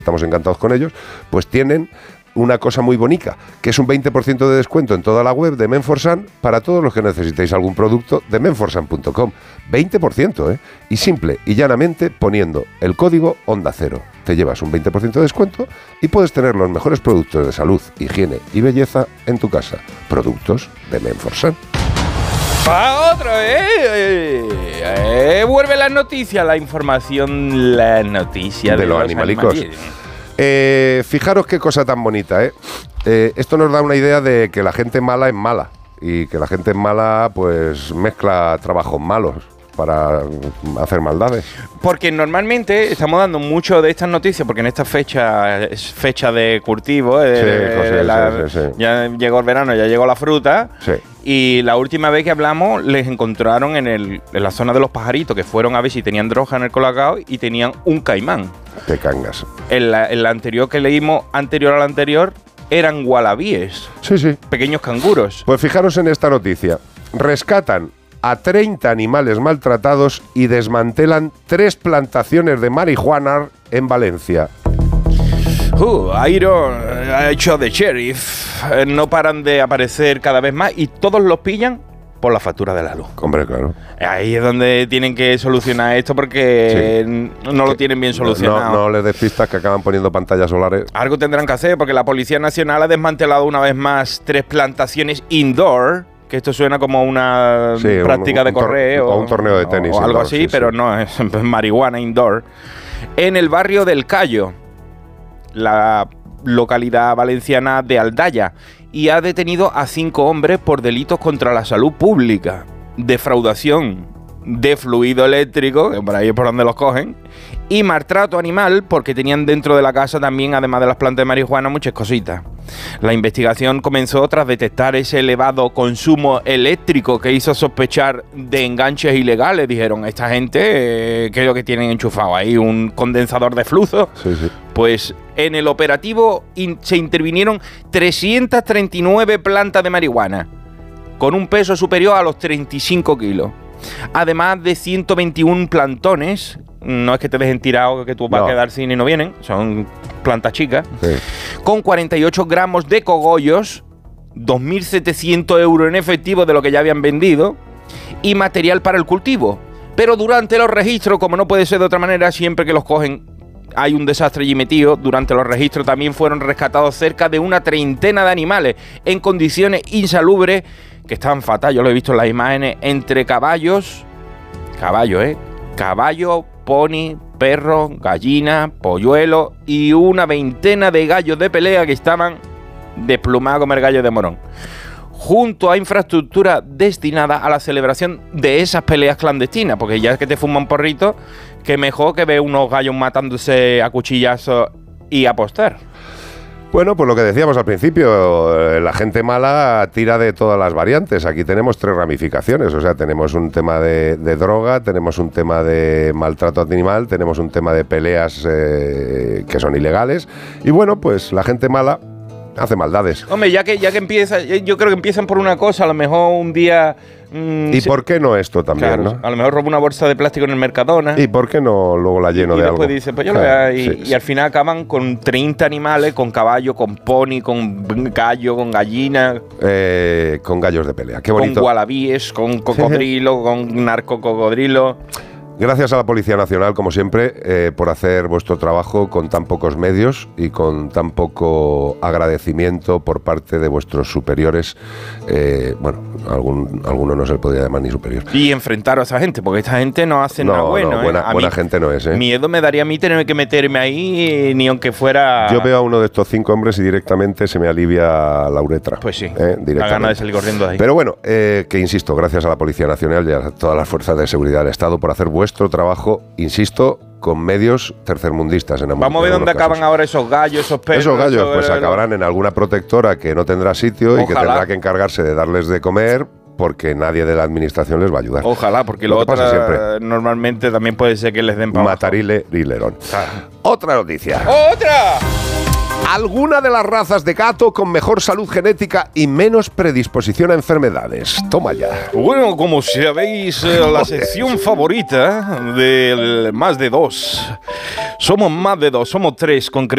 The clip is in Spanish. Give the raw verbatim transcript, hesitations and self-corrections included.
estamos encantados con ellos, pues tienen una cosa muy bonita, que es un veinte por ciento de descuento en toda la web de Menforsan para todos los que necesitéis algún producto de menforsan punto com. veinte por ciento, ¿eh? Y simple y llanamente poniendo el código Onda Cero. Te llevas un veinte por ciento de descuento y puedes tener los mejores productos de salud, higiene y belleza en tu casa. Productos de Menforsan. ¡Pa otro, eh! eh! Vuelve la noticia, la información, la noticia de, de los, los animalicos. Animales. Eh, fijaros qué cosa tan bonita, ¿eh? ¿eh? Esto nos da una idea de que la gente mala es mala y que la gente mala pues mezcla trabajos malos para hacer maldades. Porque normalmente estamos dando mucho de estas noticias, porque en esta fecha es fecha de cultivo, eh, sí, José, la, sí, sí, sí. ya llegó el verano, ya llegó la fruta, sí. Y la última vez que hablamos les encontraron en, el, en la zona de los pajaritos, que fueron a ver si tenían droga en el colacao y tenían un caimán. Te cangas. En la, en la anterior que leímos, anterior a la anterior, eran wallabies. Sí, sí. Pequeños canguros. Pues fijaros en esta noticia. Rescatan a treinta animales maltratados y desmantelan tres plantaciones de marihuana en Valencia. Uh, Iron ha hecho de sheriff. Eh, no paran de aparecer cada vez más y todos los pillan por la factura de la luz. Hombre, claro. Ahí es donde tienen que solucionar esto porque sí. no lo tienen bien solucionado. No, no les des pistas que acaban poniendo pantallas solares. Algo tendrán que hacer porque la Policía Nacional ha desmantelado una vez más tres plantaciones indoor, que esto suena como una sí, práctica un, un, de correo. O un torneo de tenis. O algo indoor, así, sí, pero sí. no, es marihuana indoor. En el barrio del Cayo, la localidad valenciana de Aldaya, y ha detenido a cinco hombres por delitos contra la salud pública, defraudación de fluido eléctrico, que por ahí es por donde los cogen, y maltrato animal, porque tenían dentro de la casa también, además de las plantas de marihuana, muchas cositas. La investigación comenzó tras detectar ese elevado consumo eléctrico que hizo sospechar de enganches ilegales. Dijeron, esta gente, eh, ¿qué es lo que tienen enchufado ahí? ¿Un condensador de flujo? Sí, sí. Pues en el operativo in- se intervinieron trescientas treinta y nueve plantas de marihuana, con un peso superior a los treinta y cinco kilos. Además de ciento veintiún plantones, no es que te dejen tirado, que tú vas no. a quedar sin y no vienen, son plantas chicas, sí. Con cuarenta y ocho gramos de cogollos, dos mil setecientos euros en efectivo de lo que ya habían vendido, y material para el cultivo. Pero durante los registros, como no puede ser de otra manera, siempre que los cogen hay un desastre allí metido. Durante los registros también fueron rescatados cerca de una treintena de animales en condiciones insalubres, que estaban fatal, yo lo he visto en las imágenes, entre caballos, caballo, ¿eh? Caballo, pony, perro, gallina, polluelo y una veintena de gallos de pelea que estaban desplumados a comer gallos de morón, junto a infraestructura destinada a la celebración de esas peleas clandestinas, porque ya es que te fuman porrito, que mejor que ver unos gallos matándose a cuchillazos y apostar. Bueno, pues lo que decíamos al principio, la gente mala tira de todas las variantes. Aquí tenemos tres ramificaciones, o sea, tenemos un tema de, de droga, tenemos un tema de maltrato animal, tenemos un tema de peleas eh, que son ilegales, y bueno, pues la gente mala hace maldades. Hombre, ya que, ya que empieza, yo creo que empiezan por una cosa, a lo mejor un día... Mmm, ¿Y se... por qué no esto también, claro, no? A lo mejor robo una bolsa de plástico en el Mercadona. ¿Y por qué no luego la lleno y, de y algo? Y después dice, pues yo claro, lo voy a... Y, sí, y sí. al final acaban con treinta animales, con caballo, con pony, con gallo, con gallina. Eh, con gallos de pelea, qué bonito. Con wallabies, con cocodrilo, con narcococodrilo. Gracias a la Policía Nacional, como siempre, eh, por hacer vuestro trabajo con tan pocos medios y con tan poco agradecimiento por parte de vuestros superiores. Eh, bueno, algún, alguno no se le podría llamar ni superior. Y enfrentar a esa gente, porque esta gente no hace no, nada bueno. No, buena, ¿eh? buena mí, gente no es, ¿eh? Miedo me daría a mí tener que meterme ahí, ni aunque fuera... Yo veo a uno de estos cinco hombres y directamente se me alivia la uretra. Pues sí, ¿eh? la gana de salir corriendo de ahí. Pero bueno, eh, que insisto, gracias a la Policía Nacional y a todas las fuerzas de seguridad del Estado por hacer vuestro trabajo, insisto, con medios tercermundistas. En Vamos a ver dónde acaban casos. ahora esos gallos, esos perros. Esos gallos, eso, pues eh, acabarán en alguna protectora que no tendrá sitio. Ojalá. Y que tendrá que encargarse de darles de comer, porque nadie de la administración les va a ayudar. Ojalá, porque lo, lo otro normalmente también puede ser que les den para Matarile Rilerón. Ah. Otra noticia. ¡Otra! Alguna de las razas de gato con mejor salud genética y menos predisposición a enfermedades. Toma ya. Bueno, como sabéis, la sección favorita de más de dos. Somos más de dos, somos tres concretamente.